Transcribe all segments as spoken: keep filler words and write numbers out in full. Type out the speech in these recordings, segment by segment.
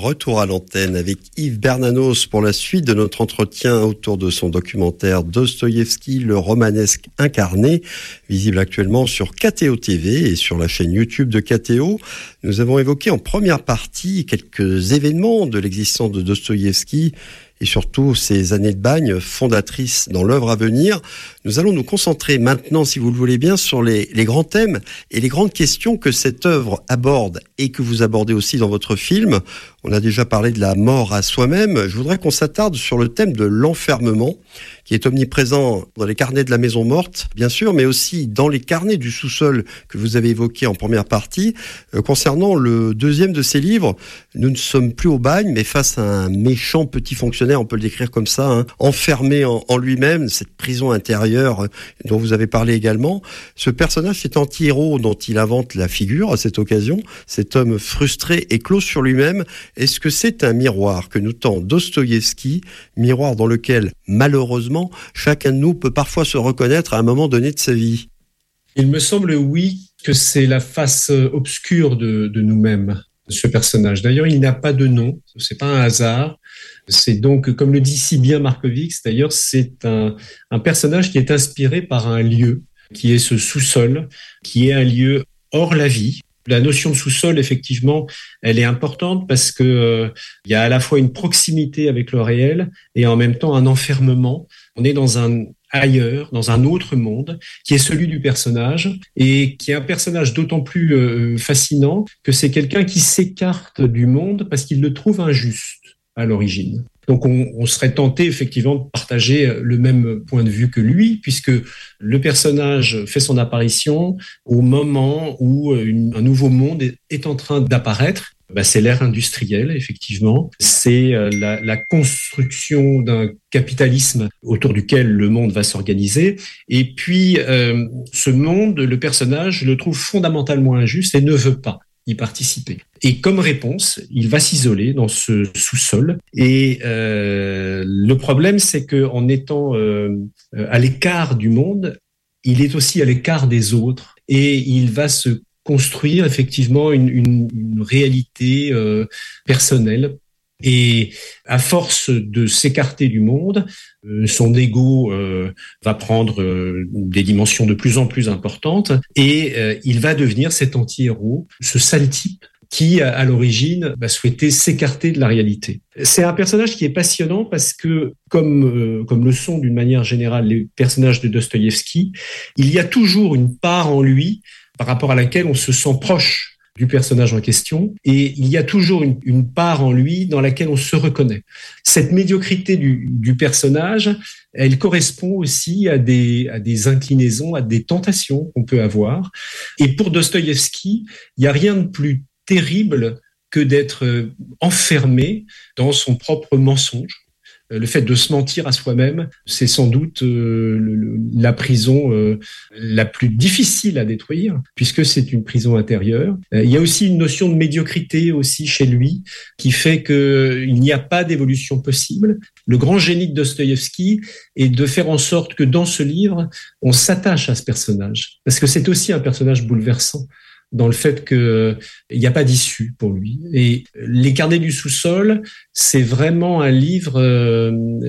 retour à l'antenne avec Yves Bernanos pour la suite de notre entretien autour de son documentaire Dostoïevski, le romanesque incarné, visible actuellement sur K T O T V et sur la chaîne YouTube de K T O. Nous avons évoqué en première partie quelques événements de l'existence de Dostoïevski et surtout ses années de bagne fondatrices dans l'œuvre à venir. Nous allons nous concentrer maintenant, si vous le voulez bien, sur les, les grands thèmes et les grandes questions que cette œuvre aborde et que vous abordez aussi dans votre film. On a déjà parlé de la mort à soi-même. Je voudrais qu'on s'attarde sur le thème de l'enfermement, qui est omniprésent dans les carnets de la maison morte, bien sûr, mais aussi dans les carnets du sous-sol que vous avez évoqués en première partie. Euh, concernant le deuxième de ces livres, nous ne sommes plus au bagne, mais face à un méchant petit fonctionnaire, on peut le décrire comme ça, hein, enfermé en, en lui-même, cette prison intérieure dont vous avez parlé également. Ce personnage, cet anti-héros dont il invente la figure à cette occasion, cet homme frustré et clos sur lui-même, est-ce que c'est un miroir que nous tend Dostoïevski, miroir dans lequel, malheureusement, chacun de nous peut parfois se reconnaître à un moment donné de sa vie? Il me semble, oui, que c'est la face obscure de, de nous-mêmes, ce personnage. D'ailleurs, il n'a pas de nom, c'est pas un hasard. C'est donc, comme le dit si bien Markovix, d'ailleurs, c'est un, un personnage qui est inspiré par un lieu, qui est ce sous-sol, qui est un lieu hors la vie. La notion de sous-sol, effectivement, elle est importante parce que euh, il y a à la fois une proximité avec le réel et en même temps un enfermement. On est dans un ailleurs, dans un autre monde, qui est celui du personnage et qui est un personnage d'autant plus euh, fascinant que c'est quelqu'un qui s'écarte du monde parce qu'il le trouve injuste à l'origine. Donc on, on serait tenté effectivement de partager le même point de vue que lui, puisque le personnage fait son apparition au moment où une, un nouveau monde est, est en train d'apparaître. Ben, c'est l'ère industrielle, effectivement. C'est la, la construction d'un capitalisme autour duquel le monde va s'organiser. Et puis, euh, ce monde, le personnage le trouve fondamentalement injuste et ne veut pas y participer. Et comme réponse, il va s'isoler dans ce sous-sol. Et euh, le problème, c'est qu'en étant euh, à l'écart du monde, il est aussi à l'écart des autres. Et il va se construire effectivement une, une, une réalité euh, personnelle. Et à force de s'écarter du monde, euh, son ego euh, va prendre euh, des dimensions de plus en plus importantes et euh, il va devenir cet anti-héros, ce sale type qui, à, à l'origine, va souhaiter s'écarter de la réalité. C'est un personnage qui est passionnant parce que, comme, euh, comme le sont d'une manière générale les personnages de Dostoïevski, il y a toujours une part en lui par rapport à laquelle on se sent proche du personnage en question, et il y a toujours une, une part en lui dans laquelle on se reconnaît. Cette médiocrité du, du personnage, elle correspond aussi à des, à des inclinaisons, à des tentations qu'on peut avoir. Et pour Dostoïevski, il n'y a rien de plus terrible que d'être enfermé dans son propre mensonge. Le fait de se mentir à soi-même, c'est sans doute euh, le, la prison euh, la plus difficile à détruire, puisque c'est une prison intérieure. Euh, il y a aussi une notion de médiocrité aussi chez lui, qui fait qu'il n'y a pas d'évolution possible. Le grand génie de Dostoïevski est de faire en sorte que dans ce livre, on s'attache à ce personnage, parce que c'est aussi un personnage bouleversant, dans le fait qu'il n'y a pas d'issue pour lui. Et Les Carnets du sous-sol, c'est vraiment un livre, euh,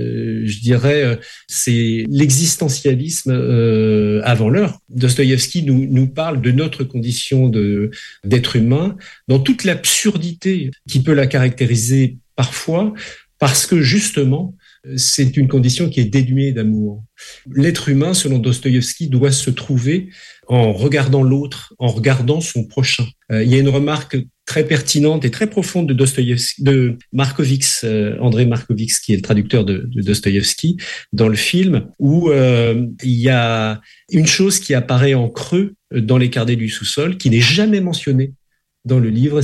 je dirais, c'est l'existentialisme euh, avant l'heure. Dostoïevski nous, nous parle de notre condition de, d'être humain, dans toute l'absurdité qui peut la caractériser parfois, parce que justement, c'est une condition qui est dénuée d'amour. L'être humain, selon Dostoïevski, doit se trouver en regardant l'autre, en regardant son prochain. Euh, il y a une remarque très pertinente et très profonde de Dostoïevski, de Markovix, euh, André Markovix, qui est le traducteur de, de Dostoïevski, dans le film, où euh, il y a une chose qui apparaît en creux dans Les Carnets du sous-sol, qui n'est jamais mentionnée dans le livre,